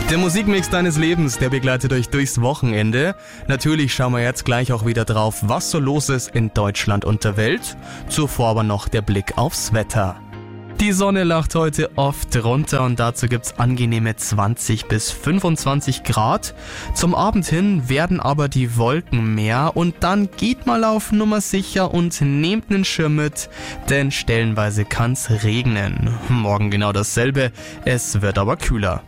Der Musikmix deines Lebens, der begleitet euch durchs Wochenende. Natürlich schauen wir jetzt gleich auch wieder drauf, was so los ist in Deutschland und der Welt. Zuvor aber noch der Blick aufs Wetter. Die Sonne lacht heute oft runter und dazu gibt's angenehme 20 bis 25 Grad. Zum Abend hin werden aber die Wolken mehr und dann geht mal auf Nummer sicher und nehmt einen Schirm mit, denn stellenweise kann's regnen. Morgen genau dasselbe, es wird aber kühler.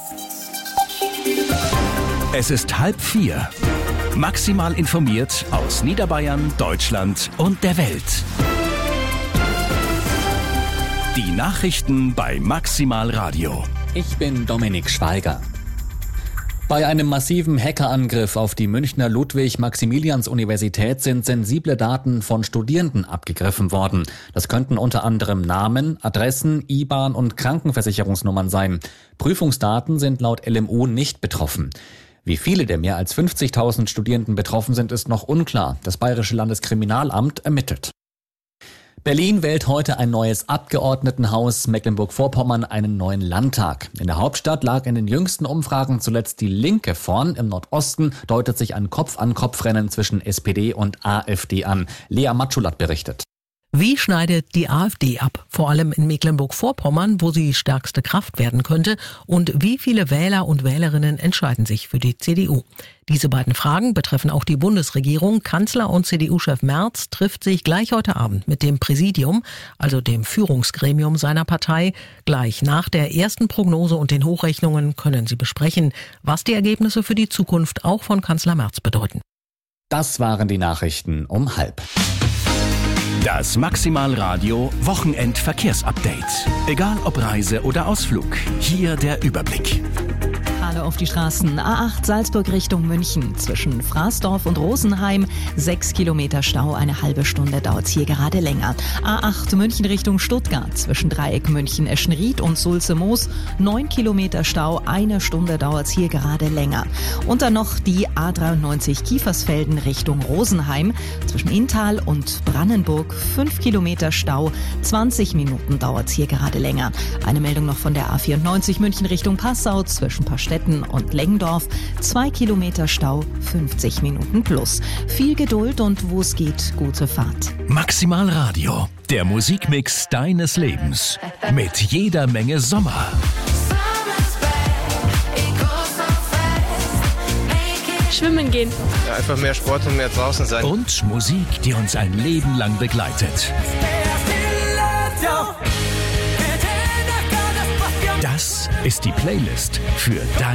Es ist 3:30. Maximal informiert aus Niederbayern, Deutschland und der Welt. Die Nachrichten bei Maximal Radio. Ich bin Dominik Schweiger. Bei einem massiven Hackerangriff auf die Münchner Ludwig-Maximilians-Universität sind sensible Daten von Studierenden abgegriffen worden. Das könnten unter anderem Namen, Adressen, IBAN und Krankenversicherungsnummern sein. Prüfungsdaten sind laut LMU nicht betroffen. Wie viele der mehr als 50.000 Studierenden betroffen sind, ist noch unklar. Das Bayerische Landeskriminalamt ermittelt. Berlin wählt heute ein neues Abgeordnetenhaus, Mecklenburg-Vorpommern einen neuen Landtag. In der Hauptstadt lag in den jüngsten Umfragen zuletzt die Linke vorn. Im Nordosten deutet sich ein Kopf-an-Kopf-Rennen zwischen SPD und AfD an. Lea Matschulat berichtet. Wie schneidet die AfD ab? Vor allem in Mecklenburg-Vorpommern, wo sie stärkste Kraft werden könnte. Und wie viele Wähler und Wählerinnen entscheiden sich für die CDU? Diese beiden Fragen betreffen auch die Bundesregierung. Kanzler und CDU-Chef Merz trifft sich gleich heute Abend mit dem Präsidium, also dem Führungsgremium seiner Partei. Gleich nach der ersten Prognose und den Hochrechnungen können sie besprechen, was die Ergebnisse für die Zukunft auch von Kanzler Merz bedeuten. Das waren die Nachrichten um 12:30. Das Maximal Radio Wochenendverkehrsupdate. Egal ob Reise oder Ausflug, hier der Überblick. Gerade auf die Straßen. A8 Salzburg Richtung München. Zwischen Fraßdorf und Rosenheim 6 Kilometer Stau, eine halbe Stunde dauert es hier gerade länger. A8 München Richtung Stuttgart. Zwischen Dreieck München Eschenried und Sulze-Moos 9 Kilometer Stau, eine Stunde dauert es hier gerade länger. Und dann noch die A93 Kiefersfelden Richtung Rosenheim. Zwischen Inntal und Brandenburg 5 Kilometer Stau, 20 Minuten dauert es hier gerade länger. Eine Meldung noch von der A94 München Richtung Passau zwischen Pastetten und Lengendorf. 2 Kilometer Stau, 50 Minuten plus. Viel Geduld und wo es geht, gute Fahrt. Maximal Radio, der Musikmix deines Lebens. Mit jeder Menge Sommer. Schwimmen gehen. Ja, einfach mehr Sport und mehr draußen sein. Und Musik, die uns ein Leben lang begleitet. Das ist die Playlist für dein